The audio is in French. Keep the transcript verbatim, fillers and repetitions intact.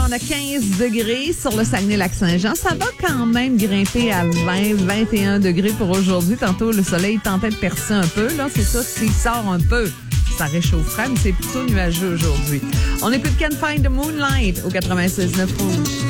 on a quinze degrés sur le Saguenay-Lac-Saint-Jean. Ça va quand même grimper à vingt, vingt et un degrés pour aujourd'hui. Tantôt, le soleil tentait de percer un peu. Là, c'est ça, s'il sort un peu, ça réchaufferait, mais c'est plutôt nuageux aujourd'hui. On écoute Can't Find the Moonlight au quatre-vingt-seize neuf Rouge.